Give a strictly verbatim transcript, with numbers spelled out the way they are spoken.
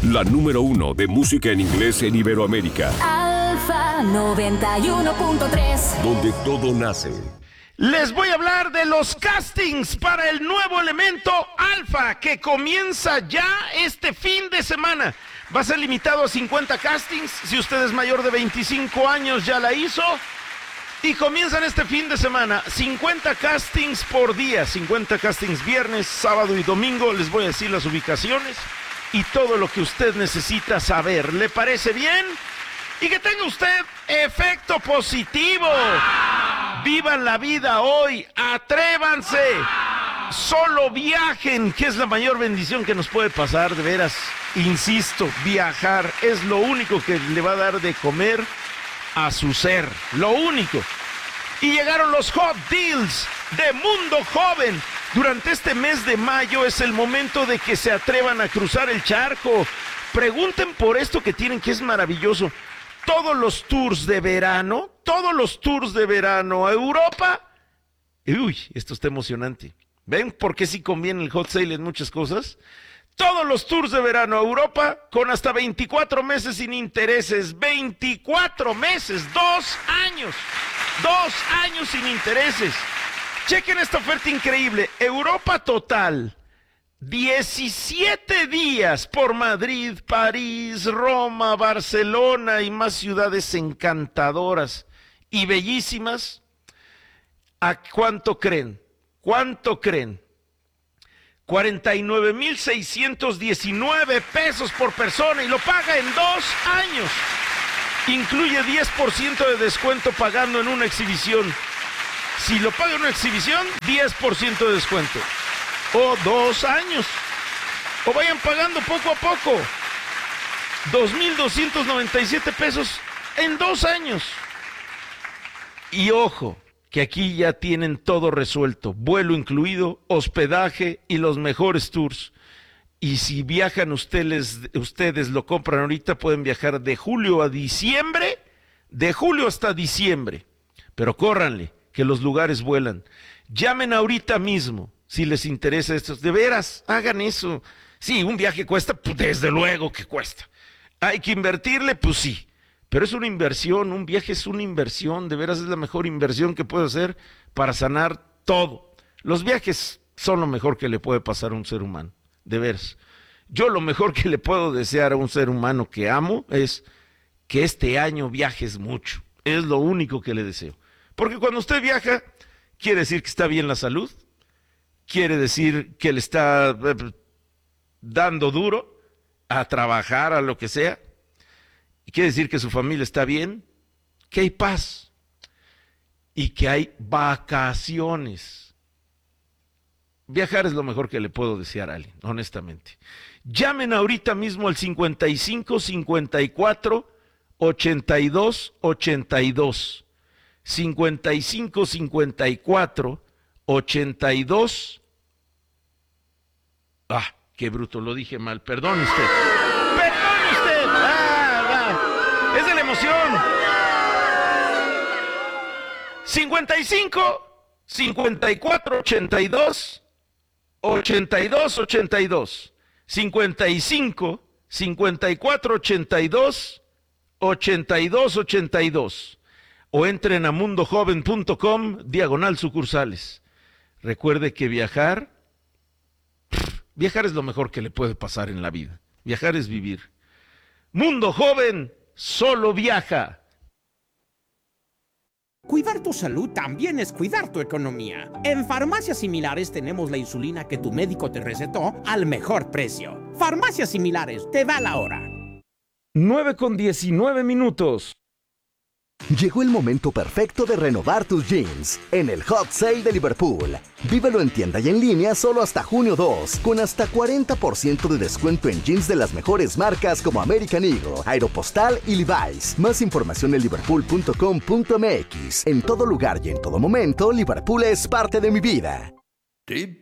la número uno de música en inglés en Iberoamérica. Alfa noventa y uno punto tres. Donde todo nace. Les voy a hablar de los castings para el nuevo elemento Alfa, que comienza ya este fin de semana. Va a ser limitado a cincuenta castings. Si usted es mayor de veinticinco años, ya la hizo. Y comienzan este fin de semana, cincuenta castings por día, cincuenta castings viernes, sábado y domingo. Les voy a decir las ubicaciones y todo lo que usted necesita saber. ¿Le parece bien? Y que tenga usted efecto positivo. Vivan la vida hoy, atrévanse. Solo viajen, que es la mayor bendición que nos puede pasar, de veras. Insisto, viajar es lo único que le va a dar de comer a su ser, lo único. Y llegaron los Hot Deals de Mundo Joven. Durante este mes de mayo es el momento de que se atrevan a cruzar el charco. Pregunten por esto que tienen, que es maravilloso. Todos los tours de verano, todos los tours de verano a Europa. Uy, esto está emocionante. ¿Ven por qué sí conviene el hot sale en muchas cosas? Todos los tours de verano a Europa con hasta veinticuatro meses sin intereses. veinticuatro meses, dos años. Dos años sin intereses. Chequen esta oferta increíble. Europa total. diecisiete días por Madrid, París, Roma, Barcelona y más ciudades encantadoras y bellísimas. ¿A cuánto creen? ¿Cuánto creen? cuarenta y nueve mil seiscientos diecinueve pesos por persona y lo paga en dos años. Incluye diez por ciento de descuento pagando en una exhibición. Si lo paga en una exhibición, diez por ciento de descuento. O dos años. O vayan pagando poco a poco. dos mil doscientos noventa y siete pesos en dos años. Y ojo, que aquí ya tienen todo resuelto, vuelo incluido, hospedaje y los mejores tours. Y si viajan ustedes, ustedes lo compran ahorita, pueden viajar de julio a diciembre, de julio hasta diciembre. Pero córranle, que los lugares vuelan. Llamen ahorita mismo, si les interesa esto. De veras, hagan eso. Sí, un viaje cuesta, pues desde luego que cuesta. Hay que invertirle, pues sí. Pero es una inversión, un viaje es una inversión, de veras es la mejor inversión que puede hacer para sanar todo. Los viajes son lo mejor que le puede pasar a un ser humano, de veras. Yo lo mejor que le puedo desear a un ser humano que amo es que este año viajes mucho. Es lo único que le deseo. Porque cuando usted viaja, quiere decir que está bien la salud, quiere decir que le está dando duro a trabajar, a lo que sea. Y quiere decir que su familia está bien, que hay paz y que hay vacaciones. Viajar es lo mejor que le puedo desear a alguien, honestamente. Llamen ahorita mismo al cincuenta y cinco, cincuenta y cuatro, ochenta y dos, ochenta y dos. cincuenta y cinco, cincuenta y cuatro, ochenta y dos. Ah, qué bruto, lo dije mal, perdone usted. ¡Perdone usted! Es de la emoción. cincuenta y cinco, cincuenta y cuatro, ochenta y dos, ochenta y dos, ochenta y dos. cincuenta y cinco, cincuenta y cuatro, ochenta y dos, ochenta y dos, ochenta y dos. O entren a mundojoven punto com, diagonal sucursales. Recuerde que viajar, viajar es lo mejor que le puede pasar en la vida. Viajar es vivir. Mundo Joven solo viaja. Cuidar tu salud también es cuidar tu economía. En Farmacias Similares tenemos la insulina que tu médico te recetó al mejor precio. Farmacias Similares, te da la hora. nueve con diecinueve minutos. Llegó el momento perfecto de renovar tus jeans en el Hot Sale de Liverpool. Vívelo en tienda y en línea solo hasta junio dos, con hasta cuarenta por ciento de descuento en jeans de las mejores marcas como American Eagle, Aeropostale y Levi's. Más información en liverpool punto com punto m x. En todo lugar y en todo momento, Liverpool es parte de mi vida. Deep